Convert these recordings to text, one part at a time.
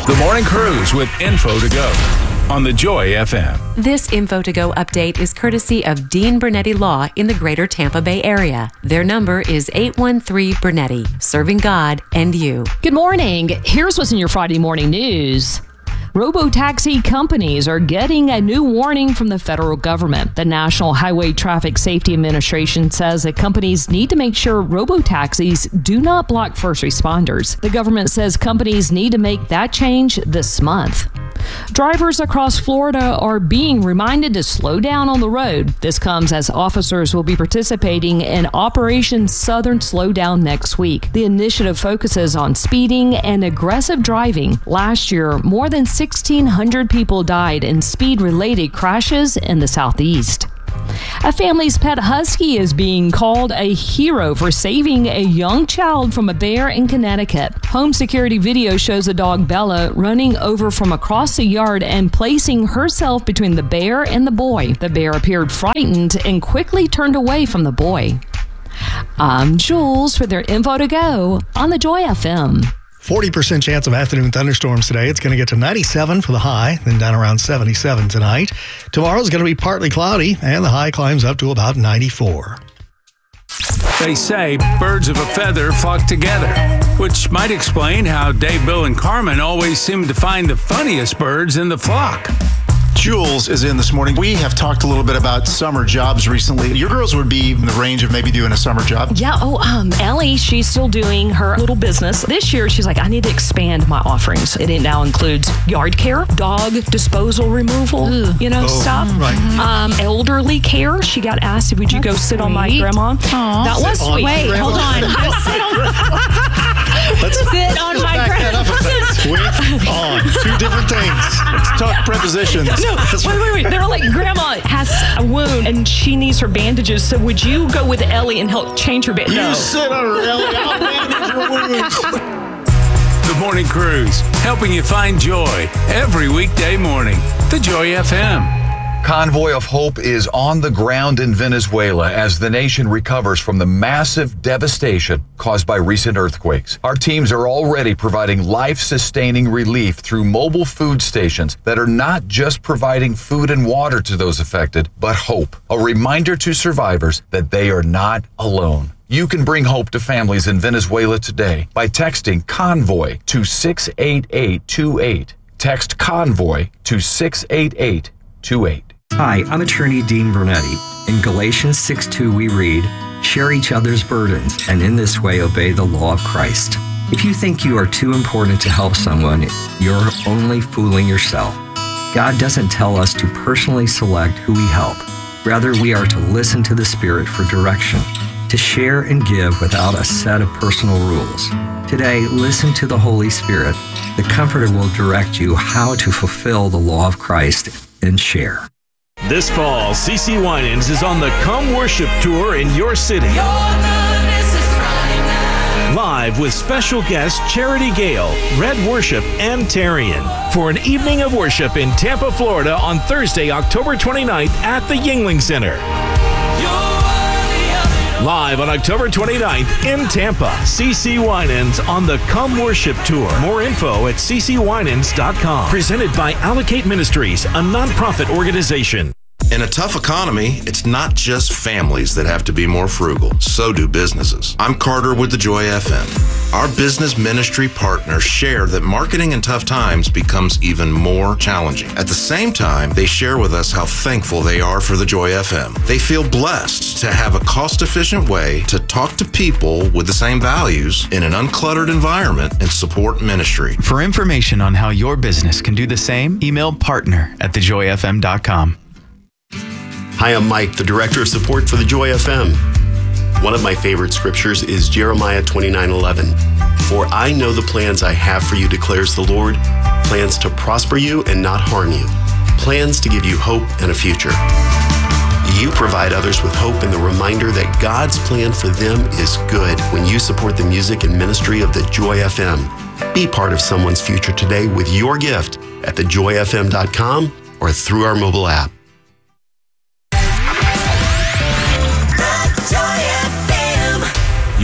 The Morning Cruise with Info to Go on the Joy FM. This Info to Go update is courtesy of Dean Bernetti Law in the greater Tampa Bay area. Their number is 813 Bernetti, serving God and you. Good morning. Here's what's in your Friday morning news. Robo-taxi companies are getting a new warning from the federal government. The National Highway Traffic Safety Administration says that companies need to make sure robo-taxis do not block first responders. The government says companies need to make that change this month. Drivers across Florida are being reminded to slow down on the road. This comes as officers will be participating in Operation Southern Slowdown next week. The initiative focuses on speeding and aggressive driving. Last year, more than 1,600 people died in speed-related crashes in the Southeast. A family's pet husky is being called a hero for saving a young child from a bear in Connecticut. Home security video shows the dog Bella running over from across the yard and placing herself between the bear and the boy. The bear appeared frightened and quickly turned away from the boy. I'm Jules with their Info to Go on the Joy FM. 40% chance of afternoon thunderstorms today. It's going to get to 97 for the high, then down around 77 tonight. Tomorrow's going to be partly cloudy, and the high climbs up to about 94. They say birds of a feather flock together, which might explain how Dave, Bill, and Carmen always seem to find the funniest birds in the flock. Jules is in this morning. We have talked a little bit about summer jobs recently. Your girls would be in the range of maybe doing a summer job. Yeah. Ellie, she's still doing her little business. This year, she's like, I need to expand my offerings. It now includes yard care, dog disposal removal, stuff. Right. Elderly care. She got asked, would you go sit on my grandma? Aww. That was sweet. Wait, hold on. Sit on my grandma. With on. Two different things. Let's talk prepositions. No, wait. They're like, Grandma has a wound and she needs her bandages, so would you go with Ellie and help change her bandages? You sit on her, Ellie. I'll bandage your wounds. The Morning Cruise, helping you find joy every weekday morning. The Joy FM. Convoy of Hope is on the ground in Venezuela as the nation recovers from the massive devastation caused by recent earthquakes. Our teams are already providing life-sustaining relief through mobile food stations that are not just providing food and water to those affected, but hope. A reminder to survivors that they are not alone. You can bring hope to families in Venezuela today by texting Convoy to 68828. Text Convoy to 68828. Hi, I'm attorney Dean Bernetti. In Galatians 6:2 we read, share each other's burdens, and in this way obey the law of Christ. If you think you are too important to help someone, you're only fooling yourself. God doesn't tell us to personally select who we help. Rather, we are to listen to the Spirit for direction, to share and give without a set of personal rules. Today, listen to the Holy Spirit. The Comforter will direct you how to fulfill the law of Christ and share. This fall, CeCe Winans is on the Come Worship Tour in your city. Live with special guests Charity Gale, Red Worship, and Tarian for an evening of worship in Tampa, Florida on Thursday, October 29th at the Yuengling Center. Live on October 29th in Tampa, CeCe Winans on the Come Worship Tour. More info at ccwinans.com. Presented by Allocate Ministries, a nonprofit organization. In a tough economy, it's not just families that have to be more frugal. So do businesses. I'm Carter with the Joy FM. Our business ministry partners share that marketing in tough times becomes even more challenging. At the same time, they share with us how thankful they are for the Joy FM. They feel blessed to have a cost-efficient way to talk to people with the same values in an uncluttered environment and support ministry. For information on how your business can do the same, email partner@thejoyfm.com. Hi, I'm Mike, the Director of Support for the Joy FM. One of my favorite scriptures is Jeremiah 29:11. For I know the plans I have for you, declares the Lord, plans to prosper you and not harm you, plans to give you hope and a future. You provide others with hope and the reminder that God's plan for them is good when you support the music and ministry of the Joy FM. Be part of someone's future today with your gift at thejoyfm.com or through our mobile app.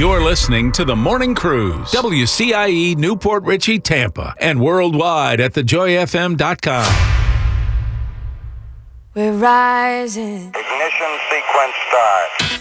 You're listening to The Morning Cruise, WCIE Newport Richey, Tampa, and worldwide at thejoyfm.com. We're rising. Ignition sequence start.